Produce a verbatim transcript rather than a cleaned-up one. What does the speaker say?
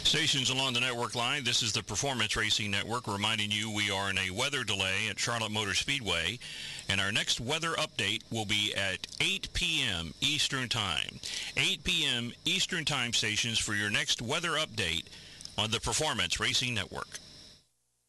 Stations along the network line, this is the Performance Racing Network reminding you we are in a weather delay at Charlotte Motor Speedway, and our next weather update will be at eight p.m. Eastern Time. eight p.m. Eastern Time stations for your next weather update on the Performance Racing Network.